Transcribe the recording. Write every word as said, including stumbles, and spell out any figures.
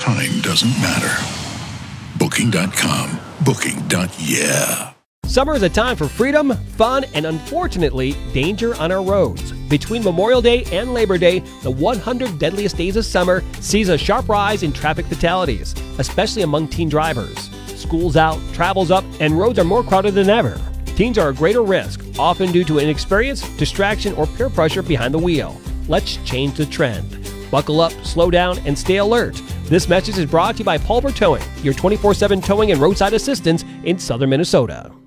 time doesn't matter. Booking dot com. Booking. Yeah. Summer is a time for freedom, fun, and unfortunately, danger on our roads. Between Memorial Day and Labor Day, the one hundred deadliest days of summer sees a sharp rise in traffic fatalities, especially among teen drivers. School's out, travel's up, and roads are more crowded than ever. Teens are a greater risk, often due to inexperience, distraction, or peer pressure behind the wheel. Let's change the trend. Buckle up, slow down, and stay alert. This message is brought to you by Pulver Towing, your twenty-four seven towing and roadside assistance in southern Minnesota.